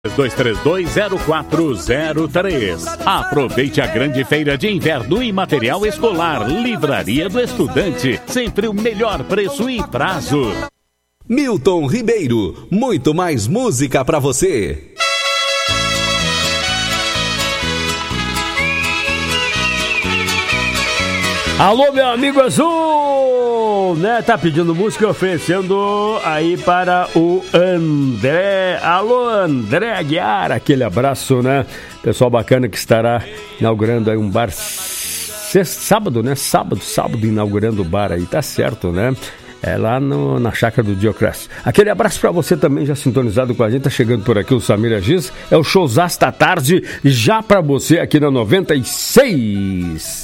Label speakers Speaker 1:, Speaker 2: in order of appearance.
Speaker 1: 2320403. Aproveite a grande feira de inverno e material escolar. Livraria do Estudante. Sempre o melhor preço e prazo.
Speaker 2: Milton Ribeiro. Muito mais música pra você.
Speaker 3: Alô, meu amigo Azul, né? Tá pedindo música, oferecendo aí para o André. Alô, André Aguiar, aquele abraço, né? Pessoal bacana que estará inaugurando aí um bar sábado, né? Sábado, inaugurando o bar aí, tá certo, né? É lá na chácara do Diocrés. Aquele abraço pra você também, já sintonizado com a gente. Tá chegando por aqui o Samir Agis. É o showzaço da tarde, já pra você aqui na 96.